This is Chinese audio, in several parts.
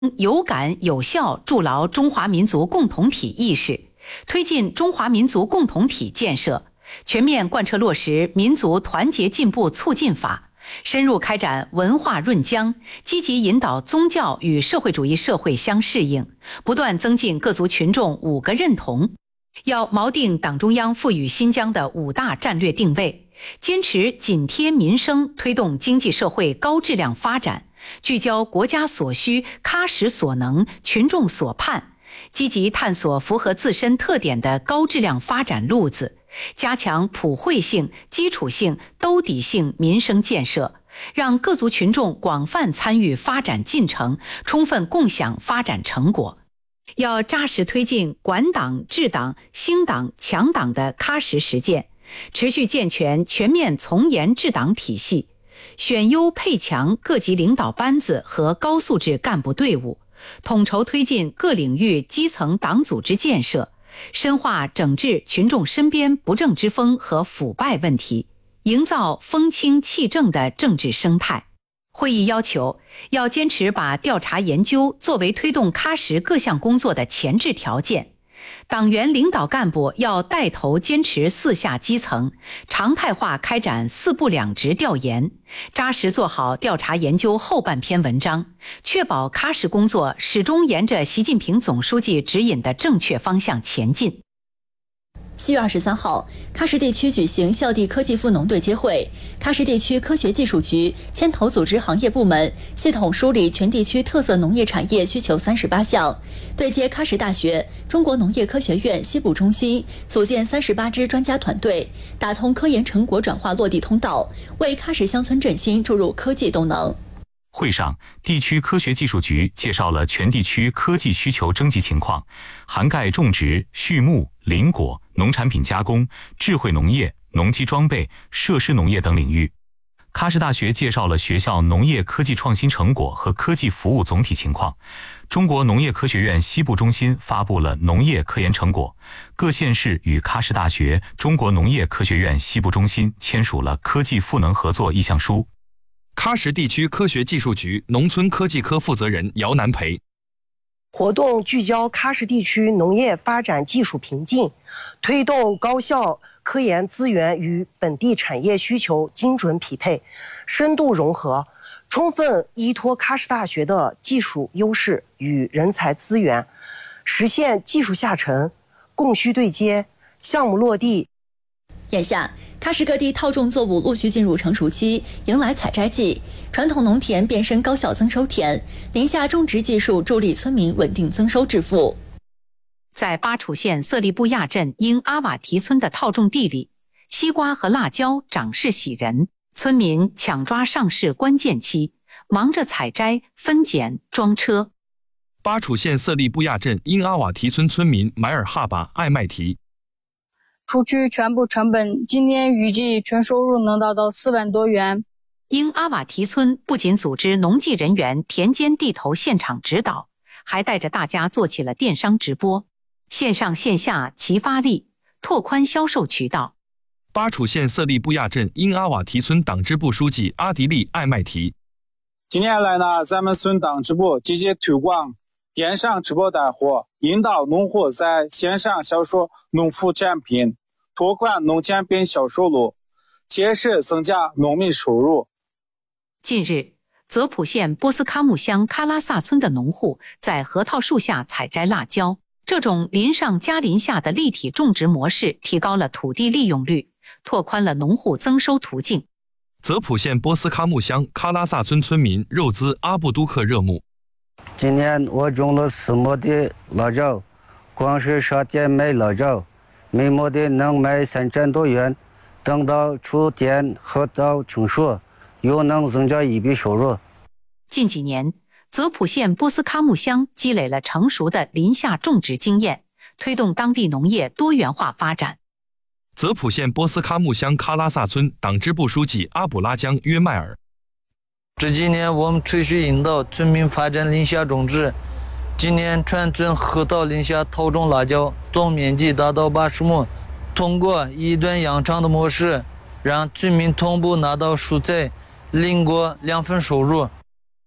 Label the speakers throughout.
Speaker 1: 有感有效筑牢中华民族共同体意识，推进中华民族共同体建设，全面贯彻落实民族团结进步促进法，深入开展文化润疆，积极引导宗教与社会主义社会相适应，不断增进各族群众5个认同。要锚定党中央赋予新疆的5大战略定位，坚持紧贴民生，推动经济社会高质量发展，聚焦国家所需、喀什所能、群众所盼，积极探索符合自身特点的高质量发展路子，加强普惠性、基础性、兜底性民生建设，让各族群众广泛参与发展进程，充分共享发展成果。要扎实推进管党、治党、兴党、强党的喀什实践，持续健全全面从严治党体系，选优配强各级领导班子和高素质干部队伍，统筹推进各领域基层党组织建设，深化整治群众身边不正之风和腐败问题，营造风清气正的政治生态。会议要求，要坚持把调查研究作为推动喀什各项工作的前置条件。党员领导干部要带头坚持4下基层，常态化开展4不2职调研，扎实做好调查研究后半篇文章，确保喀什工作始终沿着习近平总书记指引的正确方向前进。
Speaker 2: 7月23号，喀什地区举行校地科技富农对接会。喀什地区科学技术局牵头组织行业部门，系统梳理全地区特色农业产业需求38项，对接喀什大学、中国农业科学院西部中心，组建38支专家团队，打通科研成果转化落地通道，为喀什乡村振兴注入科技动能。
Speaker 3: 会上，地区科学技术局介绍了全地区科技需求征集情况，涵盖种植、畜牧、林果、农产品加工、智慧农业、农机装备、设施农业等领域。喀什大学介绍了学校农业科技创新成果和科技服务总体情况。中国农业科学院西部中心发布了农业科研成果。各县市与喀什大学、中国农业科学院西部中心签署了科技赋能合作意向书。
Speaker 4: 喀什地区科学技术局农村科技科负责人姚南培。
Speaker 5: 活动聚焦喀什地区农业发展技术瓶颈，推动高校科研资源与本地产业需求精准匹配、深度融合，充分依托喀什大学的技术优势与人才资源，实现技术下沉、供需对接、项目落地。
Speaker 2: 眼下，喀什各地套种作物陆续进入成熟期，迎来采摘季，传统农田变身高效增收田，林下种植技术助力村民稳定增收致富。
Speaker 1: 在巴楚县色力布亚镇英阿瓦提村的套种地里，西瓜和辣椒长势喜人，村民抢抓上市关键期，忙着采摘、分拣、装车。
Speaker 4: 巴楚县色力布亚镇英阿瓦提村村民买尔哈巴艾麦提。
Speaker 6: 除去全部成本，今年预计纯收入能达到4万多元。
Speaker 1: 英阿瓦提村不仅组织农技人员田间地头现场指导，还带着大家做起了电商直播，线上线下齐发力，拓宽销售渠道。
Speaker 4: 巴楚县色力布亚镇英阿瓦提村党支部书记阿迪利艾麦提。
Speaker 7: 近年来呢，咱们村党支部积极推广电商直播带货，引导农户在线上销售农副产品，拓宽农产品销售路，切实增加农民收入。
Speaker 1: 近日，泽普县波斯喀木乡喀拉萨村的农户在核桃树下采摘辣椒，这种林上加林下的立体种植模式提高了土地利用率，拓宽了农户增收途径。
Speaker 4: 泽普县波斯喀木乡喀拉萨村村民肉孜阿布都克热木。
Speaker 8: 今年我种了4亩的辣椒，光是上店卖辣椒，每亩的能卖300多元，等到出店核桃成熟，又能增加一笔收入。
Speaker 1: 近几年，泽普县波斯喀木乡积累了成熟的林下种植经验，推动当地农业多元化发展。
Speaker 4: 泽普县波斯喀木乡喀拉萨村党支部书记阿卜拉江约迈尔。
Speaker 9: 这几年我们持续引导村民发展林下种植，今年全村核桃林下套种辣椒，总面积达到80亩。通过一段养长的模式，让村民同步拿到蔬菜、林果2份收入。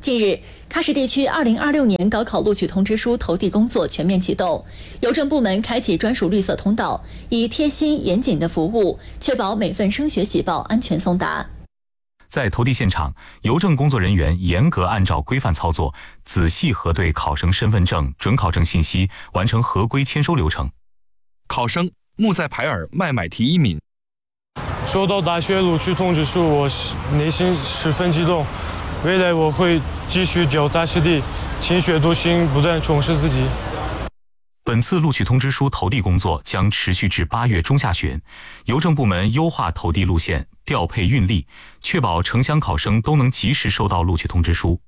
Speaker 2: 近日，喀什地区2026年高考录取通知书投递工作全面启动，邮政部门开启专属绿色通道，以贴心严谨的服务，确保每份升学喜报安全送达。
Speaker 3: 在投递现场，邮政工作人员严格按照规范操作，仔细核对考生身份证、准考证信息，完成合规签收流程。
Speaker 4: 考生穆在排尔麦买提伊敏。
Speaker 10: 收到大学录取通知书，我内心十分激动。未来我会继续脚踏实地，勤学笃行，不断充实自己。
Speaker 3: 本次录取通知书投递工作将持续至8月中下旬，邮政部门优化投递路线，调配运力，确保城乡考生都能及时收到录取通知书。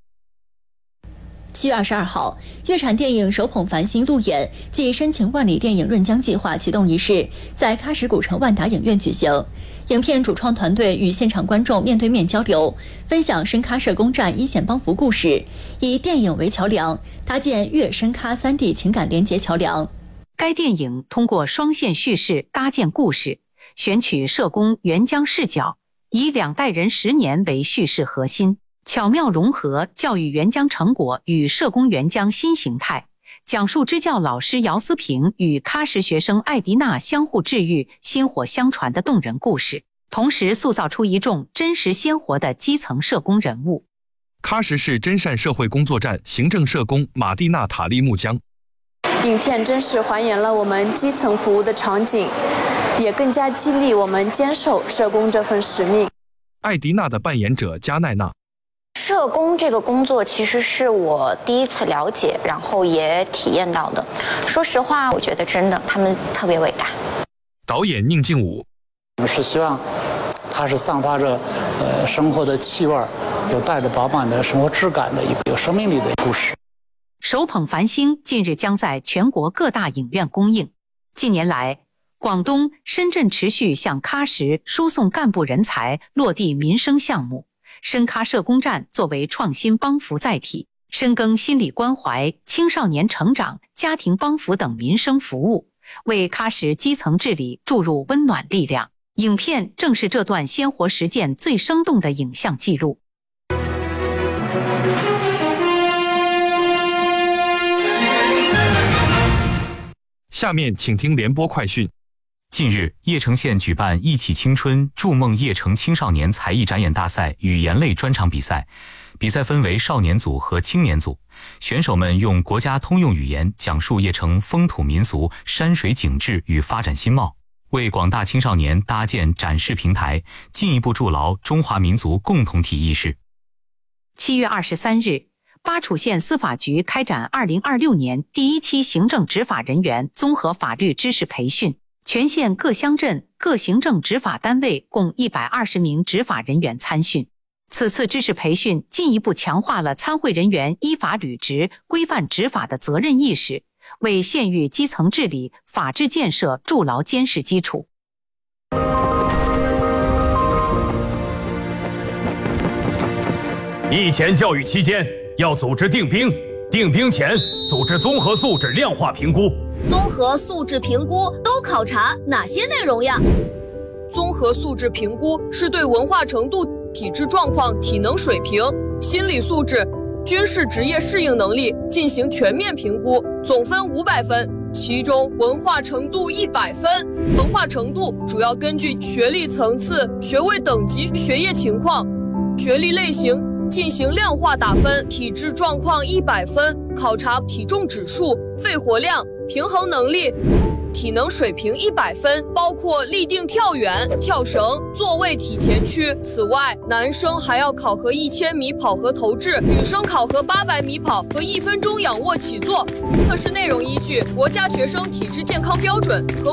Speaker 2: 7月22号，粤产电影手捧繁星路演暨深情万里电影润江计划启动仪式在喀什古城万达影院举行。影片主创团队与现场观众面对面交流，分享深喀社公战一线帮扶故事，以电影为桥梁，搭建粤深喀3D 情感连结桥梁。
Speaker 1: 该电影通过双线叙事搭建故事，选取社工援疆视角，以2代人10年为叙事核心，巧妙融合教育援疆成果与社工援疆新形态，讲述支教老师姚思平与喀什学生艾迪娜相互治愈、薪火相传的动人故事，同时塑造出一众真实鲜活的基层社工人物。
Speaker 4: 喀什市真善社会工作站行政社工马蒂娜塔利木江。
Speaker 11: 影片真实还原了我们基层服务的场景，也更加激励我们坚守社工这份使命。
Speaker 4: 艾迪娜的扮演者加奈娜。
Speaker 12: 社工这个工作其实是我第一次了解，然后也体验到的。说实话，我觉得真的他们特别伟大。
Speaker 4: 导演宁静武。
Speaker 13: 我是希望它是散发着生活的气味，有带着饱满的生活质感的一个有生命力的故事。
Speaker 1: 手捧繁星近日将在全国各大影院公映。近年来，广东、深圳持续向喀什输送干部人才，落地民生项目。深喀社工站作为创新帮扶载体，深耕心理关怀、青少年成长、家庭帮扶等民生服务，为喀什基层治理注入温暖力量。影片正是这段鲜活实践最生动的影像记录。
Speaker 4: 下面请听联播快讯。
Speaker 3: 近日，邺城县举办“忆起青春，筑梦邺城”青少年才艺展演大赛语言类专场比赛。比赛分为少年组和青年组，选手们用国家通用语言讲述邺城风土民俗、山水景致与发展新貌，为广大青少年搭建展示平台，进一步筑牢中华民族共同体意识。
Speaker 1: 7月23日，巴楚县司法局开展2026年第1期行政执法人员综合法律知识培训。全县各乡镇、各行政执法单位共120名执法人员参训。此次知识培训进一步强化了参会人员依法履职、规范执法的责任意识，为县域基层治理、法治建设筑牢坚实基础。
Speaker 14: 役前教育期间要组织定兵，定兵前组织综合素质量化评估。
Speaker 15: 综合素质评估都考察哪些内容呀？
Speaker 16: 综合素质评估是对文化程度、体质状况、体能水平、心理素质、军事职业适应能力进行全面评估，总分500分，其中文化程度100分。文化程度主要根据学历层次、学位等级、学业情况、学历类型进行量化打分。体质状况100分，考察体重指数、肺活量、平衡能力。体能水平100分，包括立定跳远、跳绳、坐位体前屈。此外，男生还要考核1000米跑和投掷，女生考核800米跑和1分钟仰卧起坐。测试内容依据国家学生体质健康标准和